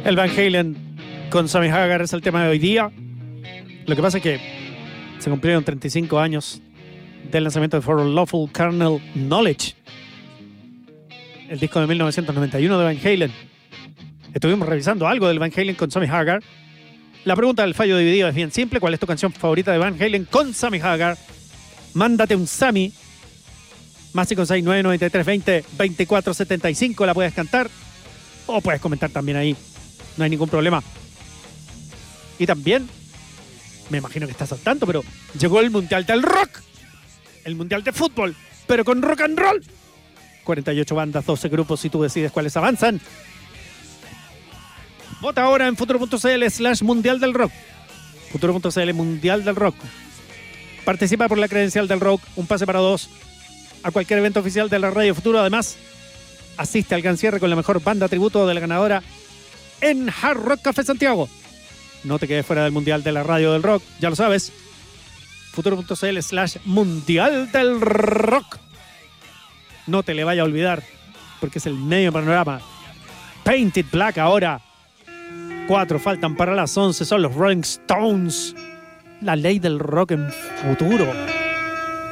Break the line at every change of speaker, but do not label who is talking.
El Van Halen con Sammy Hagar es el tema de hoy día. Lo que pasa es que se cumplieron 35 años del lanzamiento de For Lawful Carnal Knowledge, el disco de 1991 de Van Halen. Estuvimos revisando algo del Van Halen con Sammy Hagar. La pregunta del fallo dividido es bien simple. ¿Cuál es tu canción favorita de Van Halen con Sammy Hagar? Mándate un Sammy. Más 569 93 20 24 75. La puedes cantar o puedes comentar también ahí. No hay ningún problema. Y también, me imagino que estás al tanto, pero llegó el Mundial del Rock. El Mundial de Fútbol, pero con rock and roll. 48 bandas, 12 grupos y tú decides cuáles avanzan. Vota ahora en futuro.cl/Mundial del Rock. Futuro.cl Mundial del Rock. Participa por la credencial del rock, un pase para dos a cualquier evento oficial de la Radio Futuro. Además, asiste al gran cierre con la mejor banda tributo de la ganadora en Hard Rock Café Santiago. No te quedes fuera del Mundial de la Radio del Rock, ya lo sabes. Futuro.cl/Mundial del Rock. No te le vaya a olvidar, porque es el medio panorama. Painted Black ahora. 4 faltan para las 11, son los Rolling Stones. La ley del rock en futuro.